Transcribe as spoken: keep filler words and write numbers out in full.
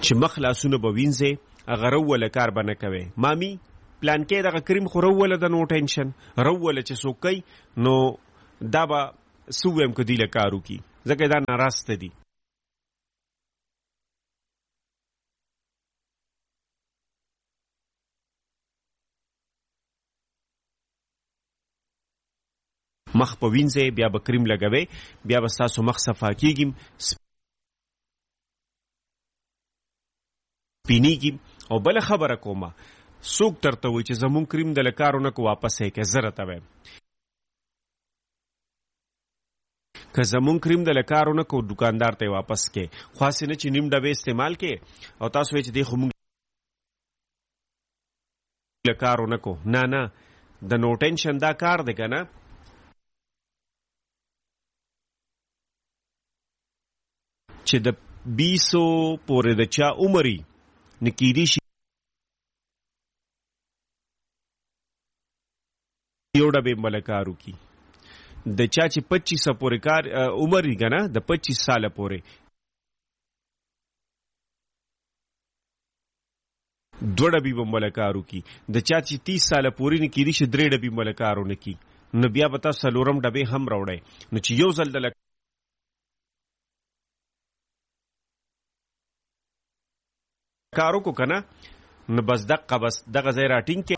چې مخ لاسونه به وینځې هغه روله کار به نه کوې. مامي پلان کې دغه کریم خو روله ده، نو ټینشن روله چې څوک کوي نو دا به څه ووایم که دوی له کار وکړي، ځکه دا ناراسته دي. مخ په وینځې بیا به کریم لګوي، بیا به ستاسو مخ صفا کېږي، سپینېږي. او بله خبره کومه، څوک درته وایي چې زمونږ کریم د له کارو نه کو واپس یې که زه راته وایم که زمونږ کریم د له کارو نه کو دکاندار ته یې واپس کې، خاصې نه چې نیم ډبې استعمال کې او تاسو وایئ چې دی خو مونږ له کارو نه کو. نه نه، د نو ټینشن دا کار دی که نه، چې د بیسو پورې د چا عمري نه کیدی شي یو ډبې مله کار وکړي. د چا چې پچیسه پورې کار عمر وي که نه، د پچیس ساله پورې دوه ډبې به مله کار وکړي. د چا چې تیس ساله پورې نه کیدی شي درې ډبې مله کار ونه کړي، نو بیا به تاسو څلورم ډبې هم راوړئ. نو چې یو ځل د کار وکړو که نه، نو بس دقه بس دغه ځای راټینګ کې